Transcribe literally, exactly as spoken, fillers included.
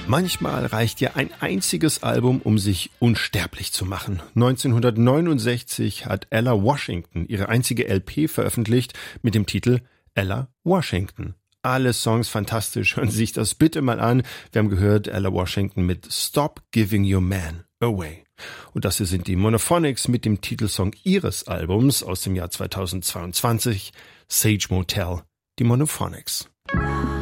Manchmal reicht ja ein einziges Album, um sich unsterblich zu machen. neunzehnhundertneunundsechzig hat Ella Washington ihre einzige L P veröffentlicht mit dem Titel Ella Washington. Alle Songs fantastisch, hören Sie sich das bitte mal an. Wir haben gehört Ella Washington mit Stop Giving Your Man Away. Und das hier sind die Monophonics mit dem Titelsong ihres Albums aus dem Jahr zweitausendzweiundzwanzig, Sage Motel, die Monophonics.